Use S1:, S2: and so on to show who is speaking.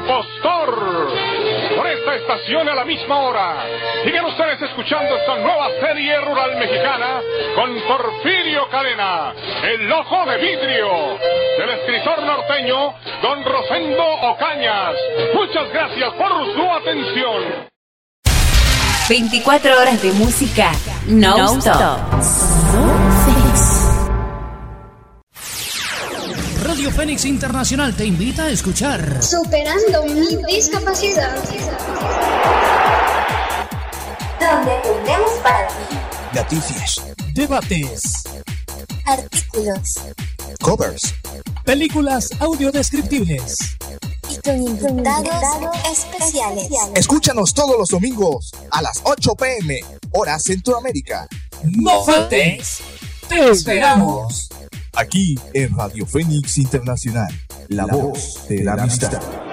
S1: impostor. Por esta estación a la misma hora, sigan ustedes escuchando esta nueva serie rural mexicana con Porfirio Cadena, El Ojo de Vidrio, del escritor norteño Don Rosendo Ocañas. Muchas gracias por su atención.
S2: 24 horas de música non-stop.
S3: Radio Fénix Internacional te invita a escuchar
S4: Superando mi discapacidad,
S5: donde tendremos para ti
S6: noticias, debates,
S5: artículos,
S6: covers, películas audiodescriptibles
S5: y con invitados especiales.
S6: Escúchanos todos los domingos a las 8 p.m. hora Centroamérica.
S3: No faltes, te esperamos.
S6: Aquí en Radio Fénix Internacional, la voz de la amistad.